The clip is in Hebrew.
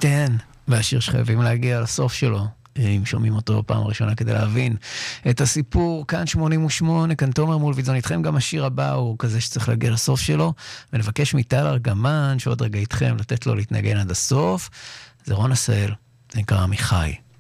כן, והשיר שחייבים להגיע לסוף שלו, אם שומעים אותו פעם ראשונה כדי להבין את הסיפור. כאן 88, כאן תומר מולביטזון איתכם. גם השיר הבא הוא כזה שצריך להגיע לסוף שלו, ונבקש מטל ארגמן שעוד רגע איתכם לתת לו להתנגן עד הסוף. זה רון עשהאל, זה נקרא עמיחי.